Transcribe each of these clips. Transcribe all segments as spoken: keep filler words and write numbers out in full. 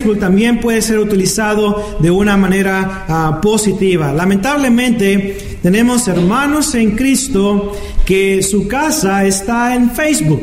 también puede ser utilizado de una manera uh, positiva. Lamentablemente, tenemos hermanos en Cristo que su casa está en Facebook.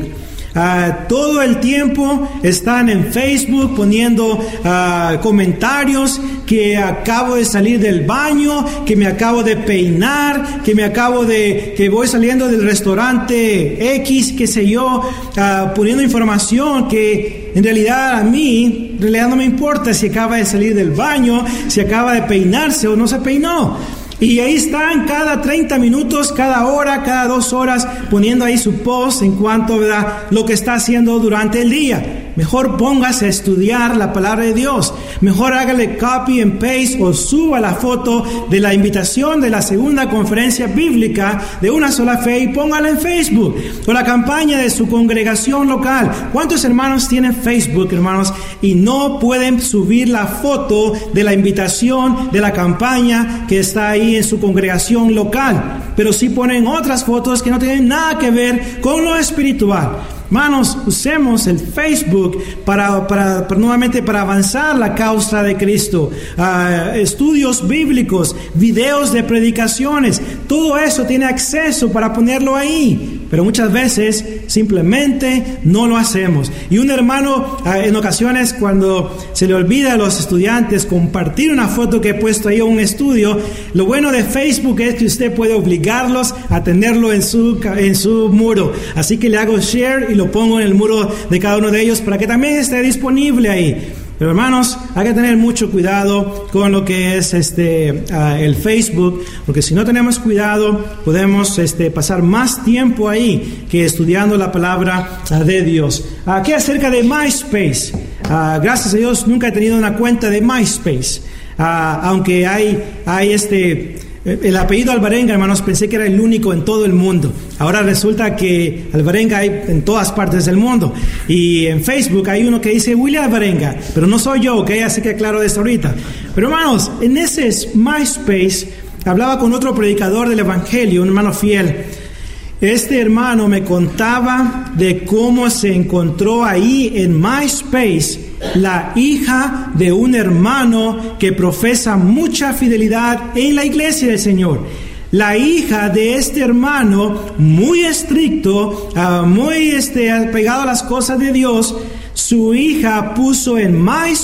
Uh, todo el tiempo están en Facebook poniendo uh, comentarios que acabo de salir del baño, que me acabo de peinar, que me acabo de, que voy saliendo del restaurante X, qué sé yo, uh, poniendo información que en realidad a mí, en realidad no me importa si acaba de salir del baño, si acaba de peinarse o no se peinó. Y ahí están cada treinta minutos, cada hora, cada dos horas, poniendo ahí su post en cuanto a lo que está haciendo durante el día. Mejor póngase a estudiar la palabra de Dios. Mejor hágale copy and paste o suba la foto de la invitación de la segunda conferencia bíblica de Una Sola Fe y póngala en Facebook. O la campaña de su congregación local. ¿Cuántos hermanos tienen Facebook, hermanos? Y no pueden subir la foto de la invitación de la campaña que está ahí en su congregación local. Pero sí ponen otras fotos que no tienen nada que ver con lo espiritual. Hermanos, usemos el Facebook para, para, para nuevamente para avanzar la causa de Cristo. Uh, estudios bíblicos, videos de predicaciones, todo eso tiene acceso para ponerlo ahí. Pero muchas veces simplemente no lo hacemos. Y un hermano uh, en ocasiones cuando se le olvida a los estudiantes compartir una foto que he puesto ahí en un estudio, lo bueno de Facebook es que usted puede obligarlos a tenerlo en su, en su muro. Así que le hago share y lo pongo en el muro de cada uno de ellos para que también esté disponible ahí. Pero hermanos, hay que tener mucho cuidado con lo que es este uh, el Facebook, porque si no tenemos cuidado, podemos este, pasar más tiempo ahí que estudiando la palabra uh, de Dios. Uh, ¿Qué acerca de MySpace? Uh, gracias a Dios nunca he tenido una cuenta de MySpace, uh, aunque hay, hay este... El apellido Alvarenga, hermanos, pensé que era el único en todo el mundo. Ahora resulta que Alvarenga hay en todas partes del mundo. Y en Facebook hay uno que dice William Alvarenga, pero no soy yo, ¿ok? Así que aclaro de esto ahorita. Pero hermanos, en ese MySpace hablaba con otro predicador del Evangelio, un hermano fiel. Este hermano me contaba de cómo se encontró ahí en MySpace la hija de un hermano que profesa mucha fidelidad en la iglesia del Señor. La hija de este hermano, muy estricto, uh, muy este, apegado a las cosas de Dios, su hija puso en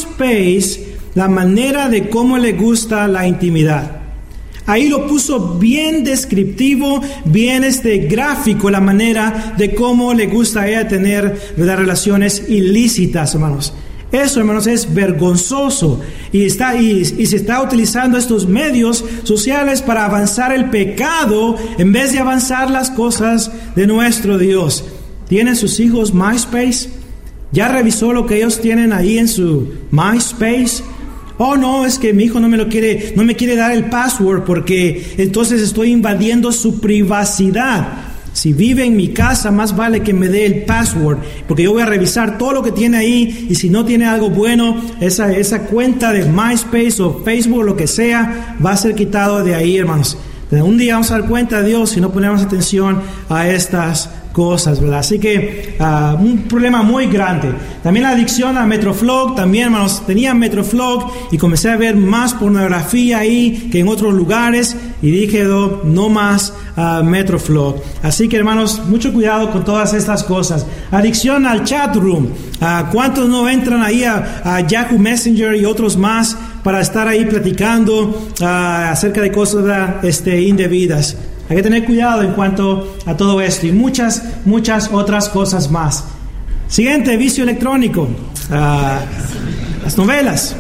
MySpace la manera de cómo le gusta la intimidad. Ahí lo puso bien descriptivo, bien este gráfico, la manera de cómo le gusta a ella tener las relaciones ilícitas, hermanos. Eso, hermanos, es vergonzoso y, está, y, y se está utilizando estos medios sociales para avanzar el pecado en vez de avanzar las cosas de nuestro Dios. ¿Tienen sus hijos MySpace? ¿Ya revisó lo que ellos tienen ahí en su MySpace? Oh, no, es que mi hijo no me lo quiere, no me quiere dar el password porque entonces estoy invadiendo su privacidad. Si vive en mi casa, más vale que me dé el password, porque yo voy a revisar todo lo que tiene ahí, y si no tiene algo bueno, esa, esa cuenta de MySpace o Facebook, lo que sea, va a ser quitado de ahí, hermanos. Un día vamos a dar cuenta de Dios si no ponemos atención a estas cosas, ¿verdad? Así que uh, un problema muy grande. También la adicción a Metroflog, también, hermanos, tenía Metroflog y comencé a ver más pornografía ahí que en otros lugares y dije, no, no más uh, Metroflog. Así que, hermanos, mucho cuidado con todas estas cosas. Adicción al chat room. Uh, ¿Cuántos no entran ahí a, a Yahoo Messenger y otros más para estar ahí platicando uh, acerca de cosas uh, este, indebidas? Hay que tener cuidado en cuanto a todo esto y muchas, muchas otras cosas más. Siguiente, vicio electrónico. Uh, las novelas.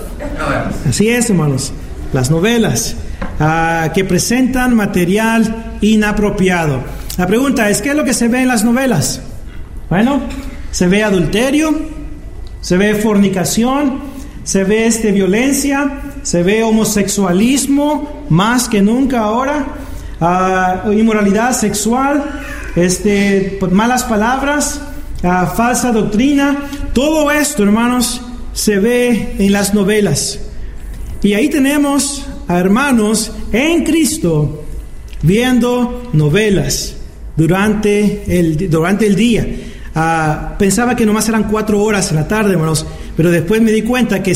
Así es, hermanos. Las novelas uh, que presentan material inapropiado. La pregunta es, ¿qué es lo que se ve en las novelas? Bueno, se ve adulterio, se ve fornicación, se ve este, violencia, se ve homosexualismo, más que nunca ahora. Uh, inmoralidad sexual, este, malas palabras, uh, falsa doctrina. Todo esto, hermanos, se ve en las novelas. Y ahí tenemos a hermanos en Cristo viendo novelas durante el, durante el día. Uh, pensaba que nomás eran cuatro horas en la tarde, hermanos, pero después me di cuenta que